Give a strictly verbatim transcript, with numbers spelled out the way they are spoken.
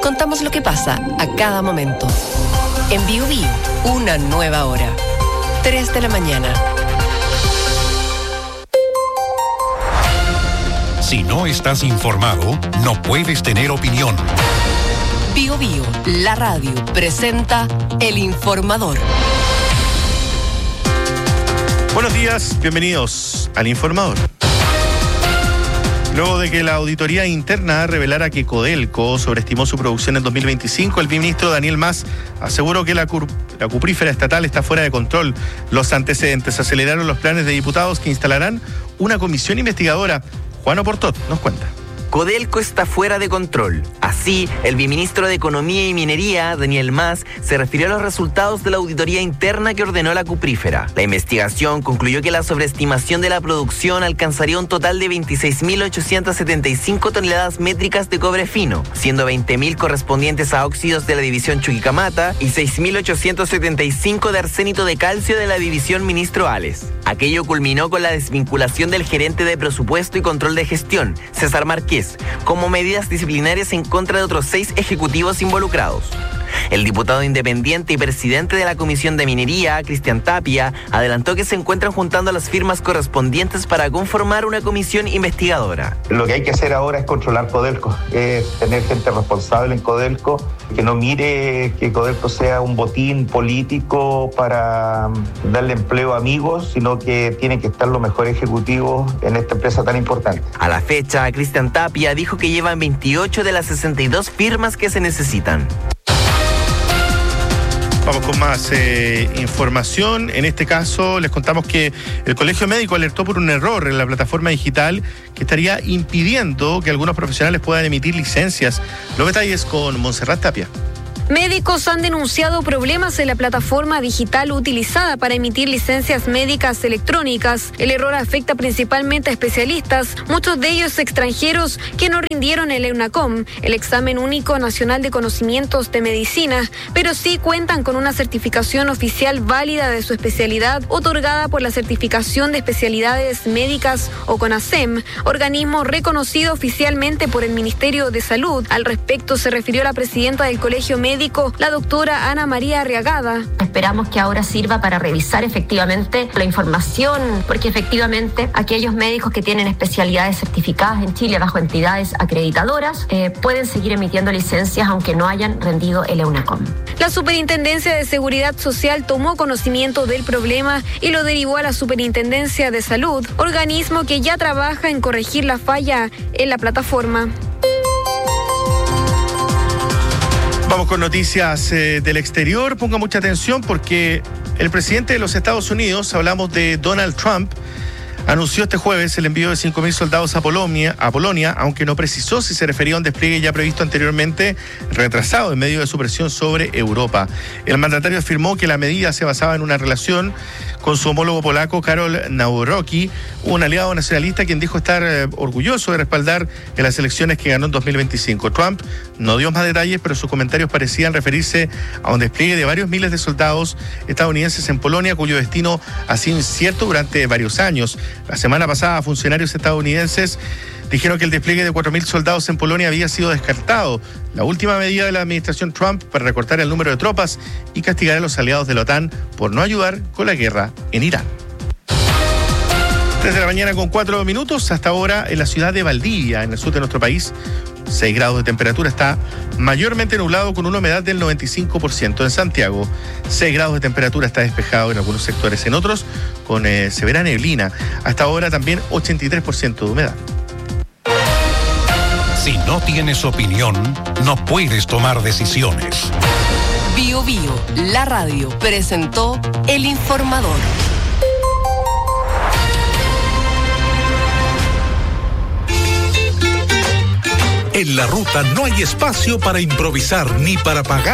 contamos lo que pasa a cada momento. En Bio Bio, una nueva hora. tres de la mañana. Si no estás informado, no puedes tener opinión. Bio Bio, la radio, presenta El Informador. Buenos días, bienvenidos al Informador. Luego de que la auditoría interna revelara que Codelco sobreestimó su producción en dos mil veinticinco, el ministro Daniel Mas aseguró que la, cur- la cuprífera estatal está fuera de control. Los antecedentes aceleraron los planes de diputados que instalarán una comisión investigadora. Juan Oportot nos cuenta. Codelco está fuera de control. Así, el viceministro de Economía y Minería, Daniel Mas, se refirió a los resultados de la auditoría interna que ordenó la cuprífera. La investigación concluyó que la sobreestimación de la producción alcanzaría un total de veintiséis mil ochocientas setenta y cinco toneladas métricas de cobre fino, siendo veinte mil correspondientes a óxidos de la división Chuquicamata y seis mil ochocientos setenta y cinco de arsénito de calcio de la división Ministro Ales. Aquello culminó con la desvinculación del gerente de presupuesto y control de gestión, César Márquez, como medidas disciplinarias en contra de otros seis ejecutivos involucrados. El diputado independiente y presidente de la Comisión de Minería, Cristian Tapia, adelantó que se encuentran juntando las firmas correspondientes para conformar una comisión investigadora. Lo que hay que hacer ahora es controlar Codelco, es tener gente responsable en Codelco, que no mire que Codelco sea un botín político para darle empleo a amigos, sino que tienen que estar los mejores ejecutivos en esta empresa tan importante. A la fecha, Cristian Tapia dijo que llevan veintiocho de las sesenta y dos firmas que se necesitan. Vamos con más eh, información. En este caso, les contamos que el Colegio Médico alertó por un error en la plataforma digital que estaría impidiendo que algunos profesionales puedan emitir licencias. Los detalles con Montserrat Tapia. Médicos han denunciado problemas en la plataforma digital utilizada para emitir licencias médicas electrónicas. El error afecta principalmente a especialistas, muchos de ellos extranjeros que no rindieron el EUNACOM, el examen único nacional de conocimientos de medicina, pero sí cuentan con una certificación oficial válida de su especialidad otorgada por la Certificación de Especialidades Médicas o CONASEM, organismo reconocido oficialmente por el Ministerio de Salud. Al respecto se refirió la presidenta del Colegio Médico, la doctora Ana María Arriagada. Esperamos que ahora sirva para revisar efectivamente la información, porque efectivamente aquellos médicos que tienen especialidades certificadas en Chile bajo entidades acreditadoras eh, pueden seguir emitiendo licencias aunque no hayan rendido el EUNACOM. La Superintendencia de Seguridad Social tomó conocimiento del problema y lo derivó a la Superintendencia de Salud, organismo que ya trabaja en corregir la falla en la plataforma. Vamos con noticias eh, del exterior. Ponga mucha atención porque el presidente de los Estados Unidos, hablamos de Donald Trump, anunció este jueves el envío de cinco mil soldados a Polonia, a Polonia, aunque no precisó si se refería a un despliegue ya previsto anteriormente, retrasado en medio de su presión sobre Europa. El mandatario afirmó que la medida se basaba en una relación con su homólogo polaco Karol Nawrocki, un aliado nacionalista quien dijo estar eh, orgulloso de respaldar en las elecciones que ganó en dos mil veinticinco. Trump no dio más detalles, pero sus comentarios parecían referirse a un despliegue de varios miles de soldados estadounidenses en Polonia, cuyo destino ha sido incierto durante varios años. La semana pasada, funcionarios estadounidenses dijeron que el despliegue de cuatro mil soldados en Polonia había sido descartado, la última medida de la administración Trump para recortar el número de tropas y castigar a los aliados de la OTAN por no ayudar con la guerra en Irán. Desde la mañana con cuatro minutos, hasta ahora en la ciudad de Valdivia, en el sur de nuestro país, seis grados de temperatura, está mayormente nublado con una humedad del noventa y cinco por ciento. En Santiago, seis grados de temperatura, está despejado en algunos sectores, en otros con eh, severa neblina. Hasta ahora también ochenta y tres por ciento de humedad. Si no tienes opinión, no puedes tomar decisiones. Bio Bio, la radio, presentó El Informador. En la ruta no hay espacio para improvisar ni para pagar